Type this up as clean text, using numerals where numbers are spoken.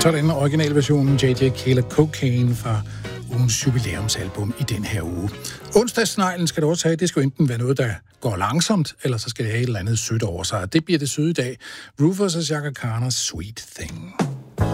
Så er den originalversionen J.J. Killer Cocaine fra ugens jubilæumsalbum i den her uge. Onsdagssneglen skal du også have. Det skal jo enten være noget, der går langsomt, eller så skal det have et eller andet sødt over sig. Det bliver det søde i dag. Rufus og Chaka Khan's Sweet Thing.